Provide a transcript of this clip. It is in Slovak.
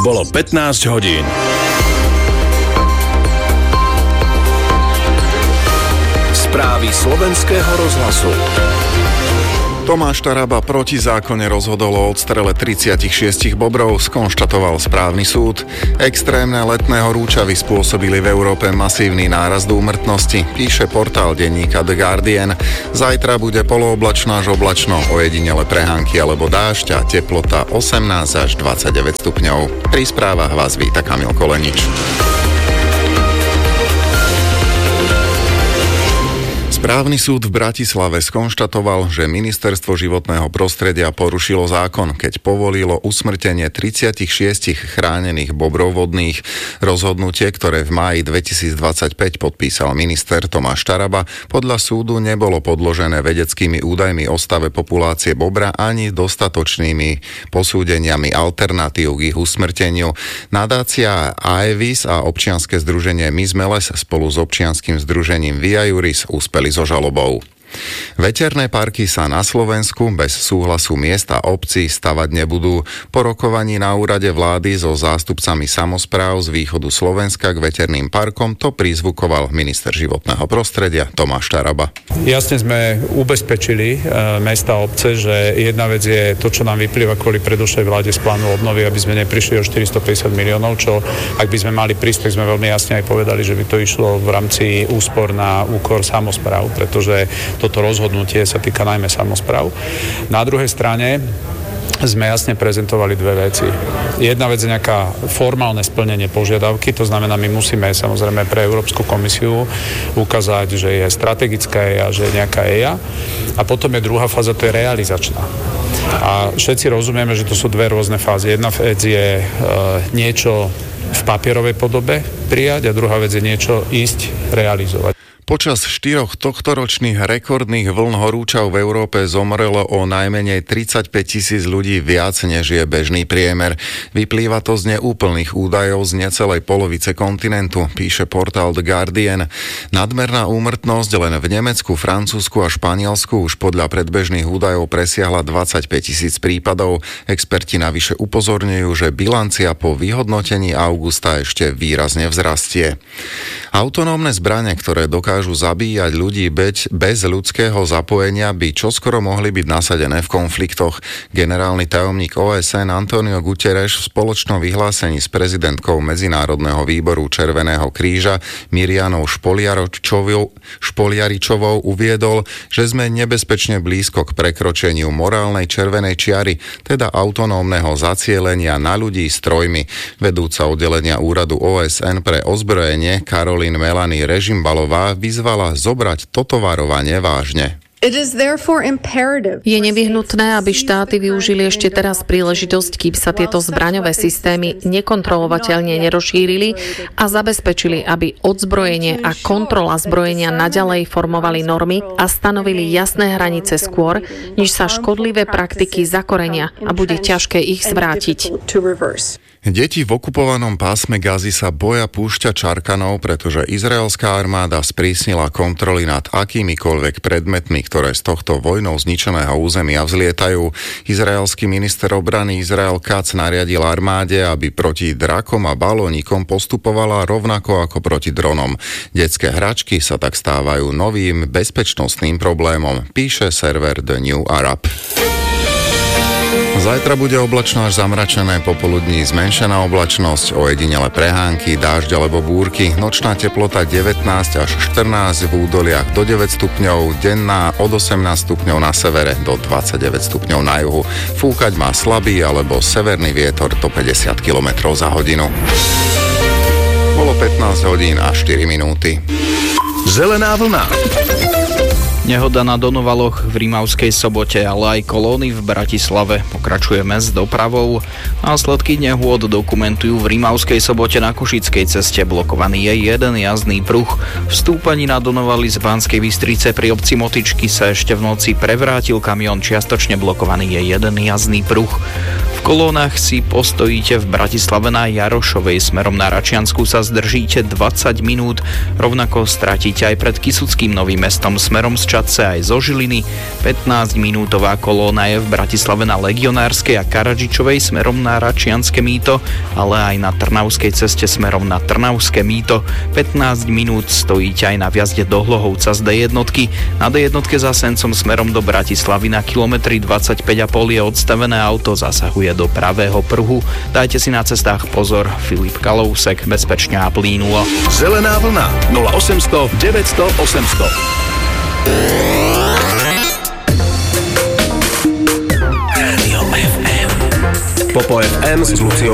Bolo 15 hodín. Správy Slovenského rozhlasu. Tomáš Taraba protizákonne rozhodol o odstrele 36 bobrov, skonštatoval správny súd. Extrémne letné horúčavy spôsobili v Európe masívny nárast úmrtnosti, píše portál denníka The Guardian. Zajtra bude polooblačno až oblačno, ojedinele prehánky alebo dážď a teplota 18 až 29 stupňov. Pri správach vás víta Kamil Kolenič. Správny súd v Bratislave skonštatoval, že Ministerstvo životného prostredia porušilo zákon, keď povolilo usmrtenie 36 chránených bobrov vodných. Rozhodnutie, ktoré v máji 2025 podpísal minister Tomáš Taraba, podľa súdu nebolo podložené vedeckými údajmi o stave populácie bobra ani dostatočnými posúdeniami alternatív k ich usmrteniu. Nadácia AEVIS a občianske združenie Mizmeles spolu s občianskym združením Via Juris úspeli so žalobou. Veterné parky sa na Slovensku bez súhlasu miest a obcí stavať nebudú. Po rokovaní na úrade vlády so zástupcami samospráv z východu Slovenska k veterným parkom to prizvukoval minister životného prostredia Tomáš Taraba. Jasne sme ubezpečili mesta a obce, že jedna vec je to, čo nám vyplýva kvôli predošlej vláde z plánu obnovy, aby sme neprišli o 450 miliónov, čo ak by sme mali prísť, tak sme veľmi jasne aj povedali, že by to išlo v rámci úspor na úkor samospráv, pretože toto rozhodnutie sa týka najmä samospráv. Na druhej strane sme jasne prezentovali dve veci. Jedna vec je nejaká formálne splnenie požiadavky, to znamená, my musíme samozrejme pre Európsku komisiu ukázať, že je strategická EIA, že je nejaká EIA. A potom je druhá fáza, to je realizačná. A všetci rozumieme, že to sú dve rôzne fázy. Jedna vec je niečo v papierovej podobe prijať a druhá vec je niečo ísť realizovať. Počas 4 tohtoročných rekordných vln horúčav v Európe zomrelo o najmenej 35 000 ľudí viac, než je bežný priemer. Vyplýva to z neúplných údajov z necelej polovice kontinentu, píše portál The Guardian. Nadmerná úmrtnosť len v Nemecku, Francúzsku a Španielsku už podľa predbežných údajov presiahla 25 000 prípadov. Experti navyše upozorňujú, že bilancia po vyhodnotení augusta ešte výrazne vzrastie. Autonómne zbrane, ktoré dokážu zabíjať ľudí bez ľudského zapojenia, by čoskoro mohli byť nasadené v konfliktoch. Generálny tajomník OSN Antonio Guterres v spoločnom vyhlásení s prezidentkou Medzinárodného výboru Červeného kríža Mirjanou Špoliaričovou uviedol, že sme nebezpečne blízko k prekročeniu morálnej červenej čiary, teda autonómneho zacielenia na ľudí strojmi. Vedúca oddelenia úradu OSN pre ozbrojenie Caroline Melanie Režimbalová vyzvala zobrať toto varovanie vážne. Je nevyhnutné, aby štáty využili ešte teraz príležitosť, kým sa tieto zbraňové systémy nekontrolovateľne nerozšírili a zabezpečili, aby odzbrojenie a kontrola zbrojenia naďalej formovali normy a stanovili jasné hranice skôr, než sa škodlivé praktiky zakorenia a bude ťažké ich zvrátiť. Deti v okupovanom pásme Gazy sa boja púšťať čarkanov, pretože izraelská armáda sprísnila kontroly nad akýmikoľvek predmetmi, ktoré z tohto vojnou zničeného územia vzlietajú. Izraelský minister obrany Izrael Katz nariadil armáde, aby proti drakom a balónikom postupovala rovnako ako proti dronom. Detské hračky sa tak stávajú novým bezpečnostným problémom, píše server The New Arab. Zajtra bude oblačno až zamračené, popoludní zmenšená oblačnosť, ojedinele prehánky, dážď alebo búrky, nočná teplota 19 až 14 v údoliach do 9 stupňov, denná od 18 stupňov na severe do 29 stupňov na juhu. Fúkať má slabý alebo severný vietor do 50 km za hodinu. Bolo 15 hodín a 4 minúty. Zelená vlna. Nehoda na Donovaloch v Rimavskej Sobote, ale aj kolóny v Bratislave. Pokračujeme s dopravou. Následky nehôd dokumentujú v Rimavskej Sobote na Košickej ceste. Blokovaný je jeden jazdný pruh. V stúpaní na Donovali z Banskej Bystrice pri obci Motyčky sa ešte v noci prevrátil kamión. Čiastočne blokovaný je jeden jazdný pruh. V kolónach si postojíte v Bratislave na Jarošovej, smerom na Račiansku sa zdržíte 20 minút, rovnako stratíte aj pred Kysuckým Novým Mestom smerom z Čadce aj zo Žiliny. 15-minútová kolóna je v Bratislave na Legionárskej a Karadžičovej smerom na Račianske Mýto, ale aj na Trnavskej ceste smerom na Trnavské Mýto. 15 minút stojíte aj na vjazde do Hlohovca z D1. Na D1 za Sencom smerom do Bratislavy na kilometri 25,5 je odstavené auto, zasahuje do pravého pruhu. Dajte si na cestách pozor. Filip Kalousek, bezpečne a plínulo. Zelená vlna 0800 900 800. Rádio FM. Popo FM s Luciou